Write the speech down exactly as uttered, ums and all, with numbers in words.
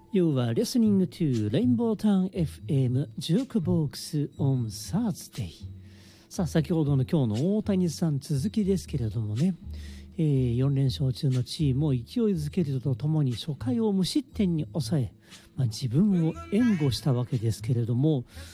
You are listening to Rainbow Town エフエム Jukebox on Thursday。 さあ先ほどの今日の大谷さん続きですけれどもね、えー、よん連勝中のチームを勢いづけるとともに初回を無失点に抑え、まあ、自分を援護したわけですけれども、